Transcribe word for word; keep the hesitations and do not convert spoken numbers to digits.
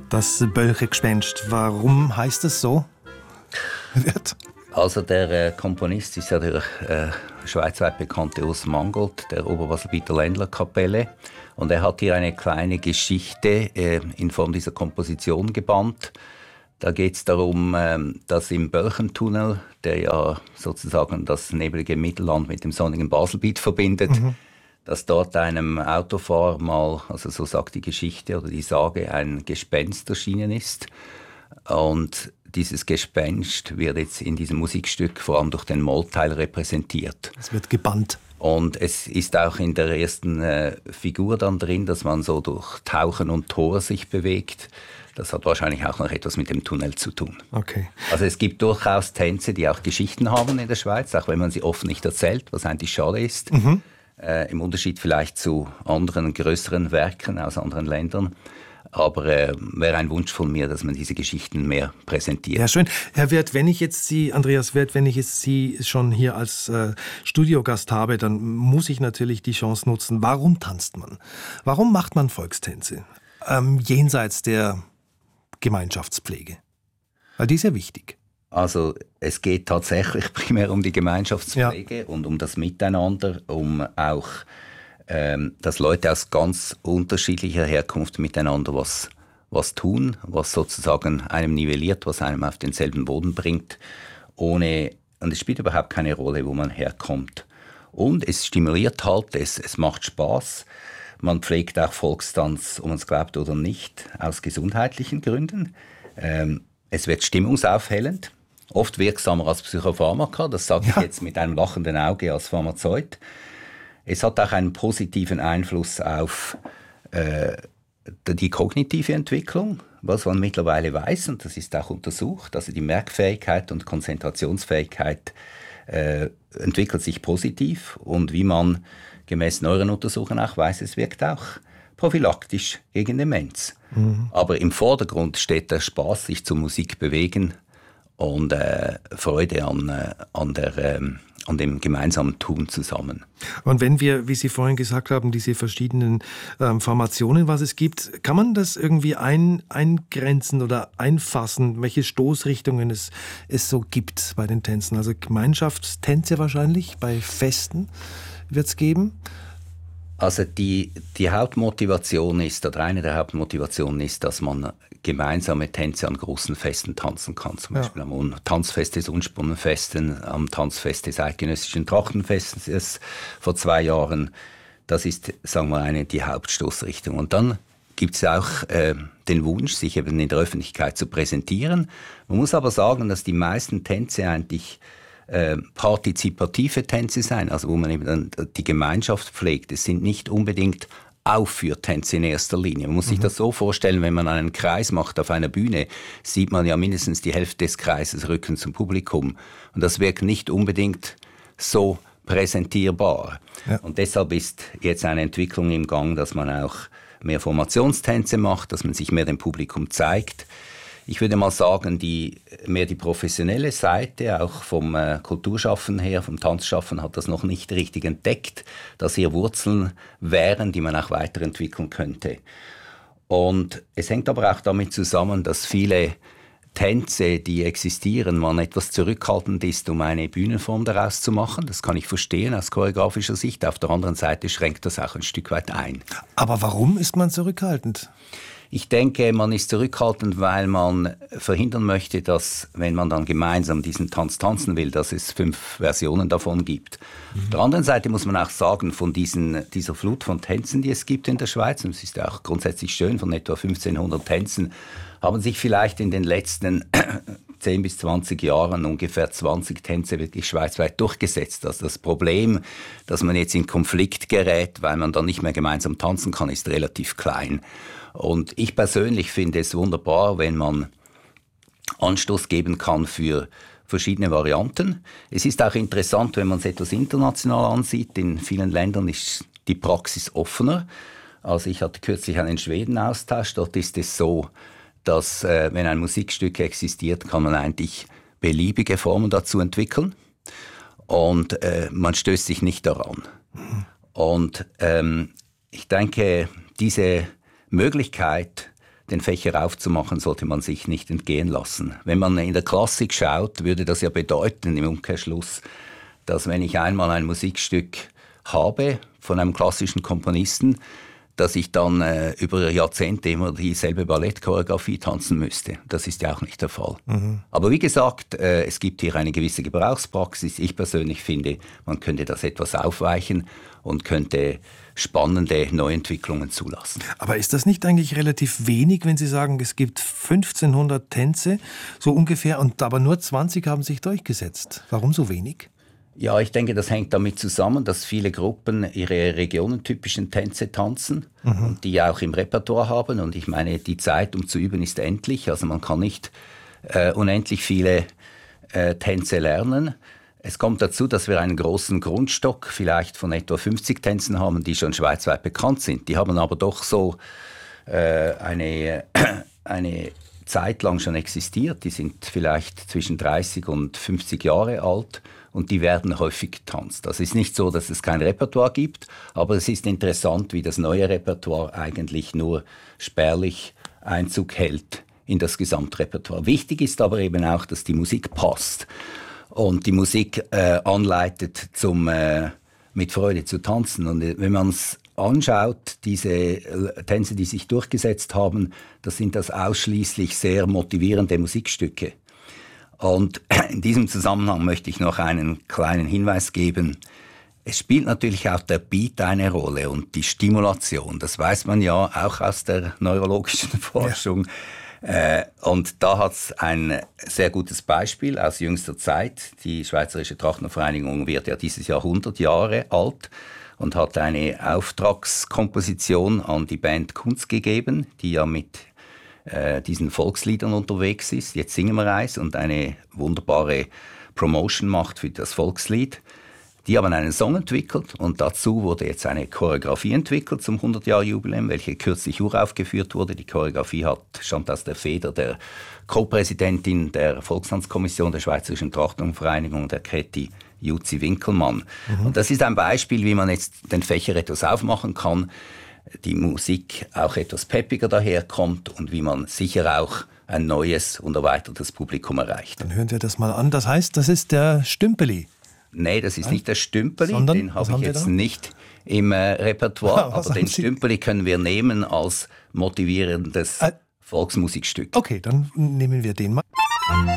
Das Bölche-Gespenst. Warum heißt es so? Also der äh, Komponist ist ja der äh, schweizweit bekannte Urs Mangold, der Oberbaselbieter Ländlerkapelle. Und er hat hier eine kleine Geschichte äh, in Form dieser Komposition gebannt. Da geht es darum, äh, dass im Bölchentunnel, der ja sozusagen das nebelige Mittelland mit dem sonnigen Baselbiet verbindet, mhm. dass dort einem Autofahrer mal, also so sagt die Geschichte oder die Sage, ein Gespenst erschienen ist. Und dieses Gespenst wird jetzt in diesem Musikstück vor allem durch den Mollteil repräsentiert. Es wird gebannt. Und es ist auch in der ersten äh, Figur dann drin, dass man so durch Tauchen und Tor sich bewegt. Das hat wahrscheinlich auch noch etwas mit dem Tunnel zu tun. Okay. Also es gibt durchaus Tänze, die auch Geschichten haben in der Schweiz, auch wenn man sie oft nicht erzählt, was eigentlich schade ist. Mhm. Äh, Im Unterschied vielleicht zu anderen größeren Werken aus anderen Ländern. Aber äh, wäre ein Wunsch von mir, dass man diese Geschichten mehr präsentiert. Ja, schön. Herr Wirth, wenn ich jetzt Sie, Andreas Wirth, wenn ich jetzt Sie schon hier als äh, Studiogast habe, dann muss ich natürlich die Chance nutzen. Warum tanzt man? Warum macht man Volkstänze? Ähm, jenseits der Gemeinschaftspflege. Weil die ist ja wichtig. Also es geht tatsächlich primär um die Gemeinschaftspflege ja. und um das Miteinander, um auch dass Leute aus ganz unterschiedlicher Herkunft miteinander was, was tun, was sozusagen einem nivelliert, was einem auf denselben Boden bringt, ohne, und es spielt überhaupt keine Rolle, wo man herkommt. Und es stimuliert halt, es, es macht Spaß. Man pflegt auch Volkstanz, ob man es glaubt oder nicht, aus gesundheitlichen Gründen. Ähm, es wird stimmungsaufhellend, oft wirksamer als Psychopharmaka, das sage ich ja. jetzt mit einem lachenden Auge als Pharmazeut. Es hat auch einen positiven Einfluss auf äh, die kognitive Entwicklung, was man mittlerweile weiß, und das ist auch untersucht. Also die Merkfähigkeit und Konzentrationsfähigkeit äh, entwickelt sich positiv. Und wie man gemäß neueren Untersuchungen auch weiß, es wirkt auch prophylaktisch gegen Demenz. Mhm. Aber im Vordergrund steht der Spaß, sich zur Musik bewegen und äh, Freude an, äh, an der ähm, an dem gemeinsamen Tun zusammen. Und wenn wir, wie Sie vorhin gesagt haben, diese verschiedenen ähm, Formationen, was es gibt, kann man das irgendwie ein, eingrenzen oder einfassen, welche Stoßrichtungen es, es so gibt bei den Tänzen? Also Gemeinschaftstänze wahrscheinlich, bei Festen wird es geben? Also die, die Hauptmotivation ist, oder eine der Hauptmotivationen ist, dass man gemeinsame Tänze an großen Festen tanzen kann. Zum ja. Beispiel am Tanzfest des Unspunnenfesten, am Tanzfest des Eidgenössischen Trachtenfestes vor zwei Jahren. Das ist, sagen wir, eine die Hauptstoßrichtung. Und dann gibt es auch äh, den Wunsch, sich eben in der Öffentlichkeit zu präsentieren. Man muss aber sagen, dass die meisten Tänze eigentlich äh, partizipative Tänze sein, also wo man eben dann die Gemeinschaft pflegt. Es sind nicht unbedingt Aufführtänze in erster Linie. Man muss mhm. sich das so vorstellen, wenn man einen Kreis macht auf einer Bühne, sieht man ja mindestens die Hälfte des Kreises Rücken zum Publikum. Und das wirkt nicht unbedingt so präsentierbar. Ja. Und deshalb ist jetzt eine Entwicklung im Gang, dass man auch mehr Formationstänze macht, dass man sich mehr dem Publikum zeigt. Ich würde mal sagen, die, mehr die professionelle Seite, auch vom äh, Kulturschaffen her, vom Tanzschaffen, hat das noch nicht richtig entdeckt, dass hier Wurzeln wären, die man auch weiterentwickeln könnte. Und es hängt aber auch damit zusammen, dass viele Tänze, die existieren, man etwas zurückhaltend ist, um eine Bühnenform daraus zu machen. Das kann ich verstehen aus choreografischer Sicht. Auf der anderen Seite schränkt das auch ein Stück weit ein. Aber warum ist man zurückhaltend? Ich denke, man ist zurückhaltend, weil man verhindern möchte, dass, wenn man dann gemeinsam diesen Tanz tanzen will, dass es fünf Versionen davon gibt. Mhm. Auf der anderen Seite muss man auch sagen, von diesen, dieser Flut von Tänzen, die es gibt in der Schweiz, und es ist auch grundsätzlich schön, von etwa fünfzehnhundert Tänzen, haben sich vielleicht in den letzten zehn bis zwanzig Jahren ungefähr zwanzig Tänze wirklich schweizweit durchgesetzt. Also das Problem, dass man jetzt in Konflikt gerät, weil man dann nicht mehr gemeinsam tanzen kann, ist relativ klein. Und ich persönlich finde es wunderbar, wenn man Anstoß geben kann für verschiedene Varianten. Es ist auch interessant, wenn man es etwas international ansieht. In vielen Ländern ist die Praxis offener. Also ich hatte kürzlich einen Schweden-Austausch. Dort ist es so, dass äh, wenn ein Musikstück existiert, kann man eigentlich beliebige Formen dazu entwickeln. Und äh, man stößt sich nicht daran. Mhm. Und ähm, ich denke, diese Möglichkeit, den Fächer aufzumachen, sollte man sich nicht entgehen lassen. Wenn man in der Klassik schaut, würde das ja bedeuten, im Umkehrschluss, dass wenn ich einmal ein Musikstück habe von einem klassischen Komponisten, dass ich dann äh, über Jahrzehnte immer dieselbe Ballettchoreografie tanzen müsste. Das ist ja auch nicht der Fall. Mhm. Aber wie gesagt, äh, es gibt hier eine gewisse Gebrauchspraxis. Ich persönlich finde, man könnte das etwas aufweichen und könnte spannende Neuentwicklungen zulassen. Aber ist das nicht eigentlich relativ wenig, wenn Sie sagen, es gibt fünfzehnhundert Tänze, so ungefähr, und aber nur zwanzig haben sich durchgesetzt? Warum so wenig? Ja, ich denke, das hängt damit zusammen, dass viele Gruppen ihre regionentypischen Tänze tanzen mhm. und die auch im Repertoire haben. Und ich meine, die Zeit, um zu üben, ist endlich. Also man kann nicht äh, unendlich viele äh, Tänze lernen. Es kommt dazu, dass wir einen großen Grundstock vielleicht von etwa fünfzig Tänzen haben, die schon schweizweit bekannt sind. Die haben aber doch so äh, eine, eine Zeit lang schon existiert. Die sind vielleicht zwischen dreißig und fünfzig Jahre alt. Und die werden häufig getanzt. Das ist nicht so, dass es kein Repertoire gibt, aber es ist interessant, wie das neue Repertoire eigentlich nur spärlich Einzug hält in das Gesamtrepertoire. Wichtig ist aber eben auch, dass die Musik passt und die Musik äh, anleitet, zum äh, mit Freude zu tanzen. Und wenn man es anschaut, diese Tänze, die sich durchgesetzt haben, das sind das ausschließlich sehr motivierende Musikstücke. Und in diesem Zusammenhang möchte ich noch einen kleinen Hinweis geben. Es spielt natürlich auch der Beat eine Rolle und die Stimulation. Das weiß man ja auch aus der neurologischen Forschung. Ja. Äh, und da hat es ein sehr gutes Beispiel aus jüngster Zeit. Die Schweizerische Trachtnervereinigung wird ja dieses Jahr hundert Jahre alt und hat eine Auftragskomposition an die Band Kunst gegeben, die ja mit diesen Volksliedern unterwegs ist. Jetzt singen wir eins und eine wunderbare Promotion macht für das Volkslied. Die haben einen Song entwickelt und dazu wurde jetzt eine Choreografie entwickelt zum hundert-Jahr-Jubiläum, welche kürzlich uraufgeführt wurde. Die Choreografie hat, stammt aus der Feder der Co-Präsidentin der Volkstanzkommission der Schweizerischen Trachtnervereinigung, der Käthi Juzi-Winkelmann. Mhm. Und das ist ein Beispiel, wie man jetzt den Fächer etwas aufmachen kann, die Musik auch etwas peppiger daherkommt und wie man sicher auch ein neues und erweitertes Publikum erreicht. Dann hören wir das mal an. Das heißt, das ist der Stümpeli. Nein, das ist ja nicht der Stümpeli, sondern, den habe ich jetzt da? nicht im äh, Repertoire, aber den Sie? Stümpeli können wir nehmen als motivierendes äh, Volksmusikstück. Okay, dann nehmen wir den mal.